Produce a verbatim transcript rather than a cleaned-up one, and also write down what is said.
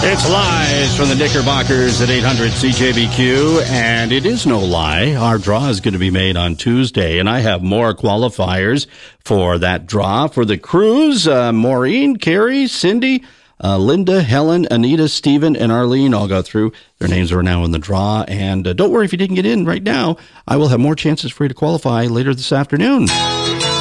It's Lies from the Knickerbockers at eight hundred C J B Q, and it is no lie. Our draw is going to be made on Tuesday, and I have more qualifiers for that draw. For the cruise, uh, Maureen, Carrie, Cindy, uh, Linda, Helen, Anita, Stephen, and Arlene all got through. Their names are now in the draw, and uh, don't worry if you didn't get in right now. I will have more chances for you to qualify later this afternoon.